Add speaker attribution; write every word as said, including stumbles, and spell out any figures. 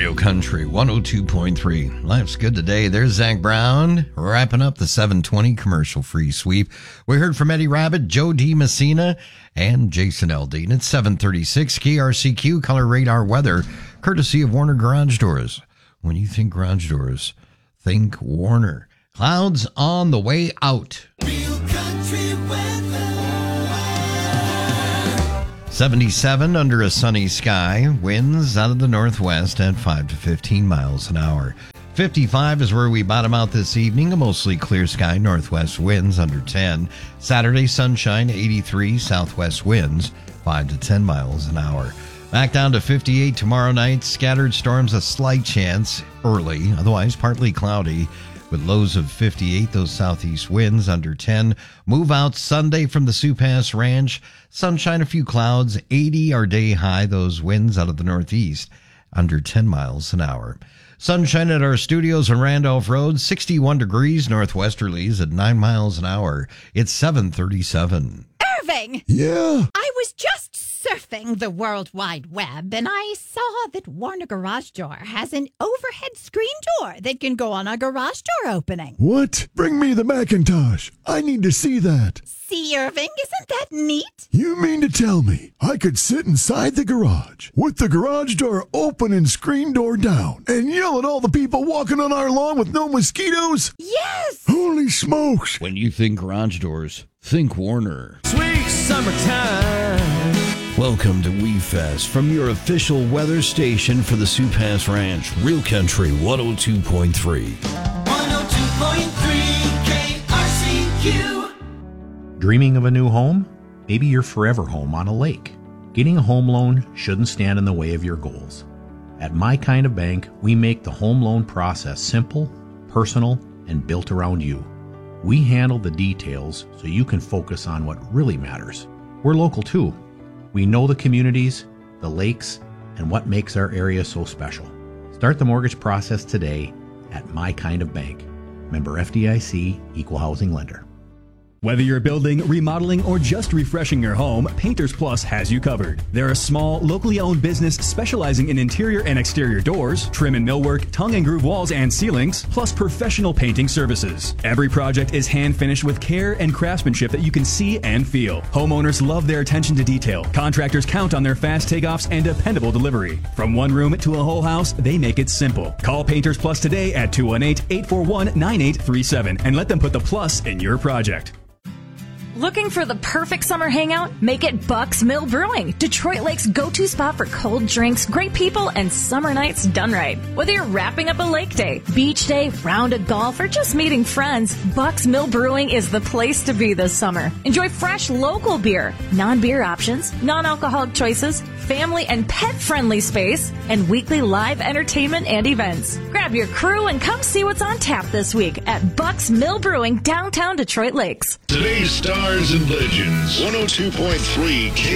Speaker 1: Real Country one oh two point three. Life's good today. There's Zach Brown wrapping up the seven twenty commercial-free sweep. We heard from Eddie Rabbit, Joe D. Messina, and Jason Aldean. It's seven thirty-six K R C Q Color Radar Weather, courtesy of Warner Garage Doors. When you think garage doors, think Warner. Clouds on the way out.
Speaker 2: Real Country weather.
Speaker 1: seventy-seven under a sunny sky. Winds out of the northwest at five to fifteen miles an hour. fifty-five is where we bottom out this evening. A mostly clear sky. Northwest winds under ten. Saturday sunshine, eighty-three. Southwest winds five to ten miles an hour. Back down to fifty-eight tomorrow night. Scattered storms, a slight chance early. Otherwise partly cloudy with lows of fifty-eight. Those southeast winds under ten. Move out Sunday from the Sioux Pass Ranch. Sunshine, a few clouds. eighty our day high. Those winds out of the northeast under ten miles an hour. Sunshine at our studios on Randolph Road. sixty-one degrees. Northwesterlies at nine miles an hour. It's seven thirty-seven.
Speaker 3: Irving!
Speaker 4: Yeah?
Speaker 3: I was just surfing the World Wide Web, and I saw that Warner Garage Door has an overhead screen door that can go on a garage door opening.
Speaker 4: What? Bring me the Macintosh. I need to see that.
Speaker 3: See, Irving, isn't that neat?
Speaker 4: You mean to tell me I could sit inside the garage with the garage door open and screen door down and yell at all the people walking on our lawn with no mosquitoes?
Speaker 3: Yes!
Speaker 4: Holy smokes.
Speaker 1: When you think garage doors, think Warner.
Speaker 2: Sweet summertime.
Speaker 1: Welcome to WeFest from your official weather station for the Sioux Pass Ranch, Real Country one oh two point three.
Speaker 2: one oh two point three K R C Q.
Speaker 5: Dreaming of a new home? Maybe your forever home on a lake. Getting a home loan shouldn't stand in the way of your goals. At My Kind of Bank, we make the home loan process simple, personal, and built around you. We handle the details so you can focus on what really matters. We're local too. We know the communities, the lakes, and what makes our area so special. Start the mortgage process today at My Kind of Bank. Member F D I C, Equal Housing Lender.
Speaker 6: Whether you're building, remodeling, or just refreshing your home, Painters Plus has you covered. They're a small, locally owned business specializing in interior and exterior doors, trim and millwork, tongue and groove walls and ceilings, plus professional painting services. Every project is hand-finished with care and craftsmanship that you can see and feel. Homeowners love their attention to detail. Contractors count on their fast takeoffs and dependable delivery. From one room to a whole house, they make it simple. Call Painters Plus today at two one eight, eight four one, nine eight three seven and let them put the plus in your project.
Speaker 7: Looking for the perfect summer hangout? Make it Buck's Mill Brewing, Detroit Lake's go-to spot for cold drinks, great people, and summer nights done right. Whether you're wrapping up a lake day, beach day, round of golf, or just meeting friends, Buck's Mill Brewing is the place to be this summer. Enjoy fresh local beer, non-beer options, non-alcoholic choices, family and pet-friendly space, and weekly live entertainment and events. Grab your crew and come see what's on tap this week at Buck's Mill Brewing, downtown Detroit Lakes.
Speaker 8: Today's Stars and Legends, one oh two point three K